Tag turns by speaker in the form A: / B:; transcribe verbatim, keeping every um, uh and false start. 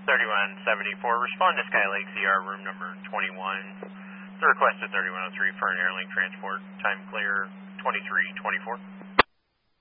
A: thirty-one seventy-four, respond to Skylake C R room number twenty-one. The request is thirty-one oh three for an Airlink transport. Time clear twenty-three twenty-four.